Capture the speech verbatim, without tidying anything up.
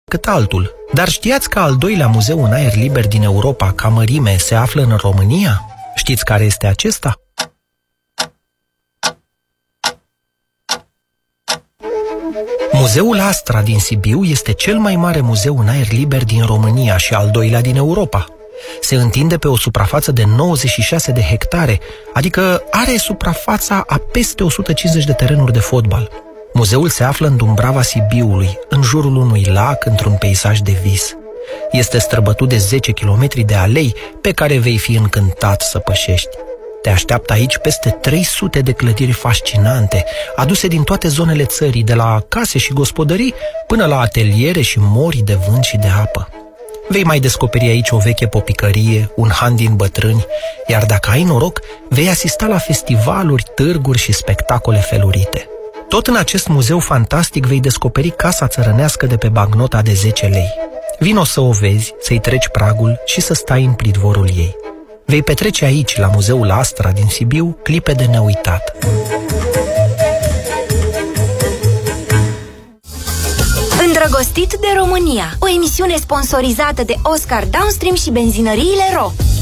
cât altul. Dar știați că al doilea muzeu în aer liber din Europa, ca mărime, se află în România? Știți care este acesta? Muzeul Astra din Sibiu este cel mai mare muzeu în aer liber din România și al doilea din Europa. Se întinde pe o suprafață de nouăzeci și șase de hectare, adică are suprafața a peste o sută cincizeci de terenuri de fotbal. Muzeul se află în Dumbrava Sibiului, în jurul unui lac, într-un peisaj de vis. Este străbătut de zece kilometri de alei pe care vei fi încântat să pășești. Te așteaptă aici peste trei sute de clădiri fascinante, aduse din toate zonele țării, de la case și gospodării până la ateliere și mori de vânt și de apă. Vei mai descoperi aici o veche popicărie, un han din bătrâni, iar dacă ai noroc, vei asista la festivaluri, târguri și spectacole felurite. Tot în acest muzeu fantastic vei descoperi casa țărănească de pe bancnota de zece lei. Vino să o vezi, să-i treci pragul și să stai în pridvorul ei. Vei petrece aici, la Muzeul Astra din Sibiu, clipe de neuitat. Îndrăgostit de România, o emisiune sponsorizată de Oscar Downstream și benzinăriile Ro.